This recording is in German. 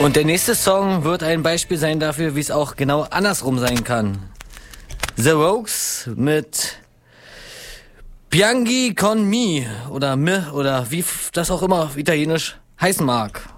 Und der nächste Song wird ein Beispiel sein dafür, wie es auch genau andersrum sein kann. The Rogues mit Bianchi con me oder wie das auch immer auf Italienisch heißen mag.